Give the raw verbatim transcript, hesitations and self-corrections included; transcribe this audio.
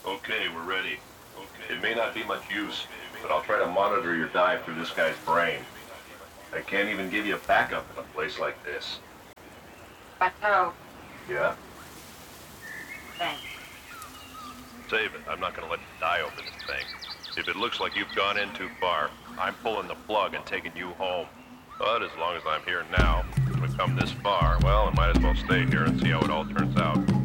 Okay, we're ready. Okay. It may not be much use, but I'll try to monitor your dive through this guy's brain. I can't even give you a backup in a place like this. Bateau. Yeah? Thanks. Save it. I'm not going to let you die over this thing. If it looks like you've gone in too far, I'm pulling the plug and taking you home. But as long as I'm here now, we've come this far, well, I might as well stay here and see how it all turns out.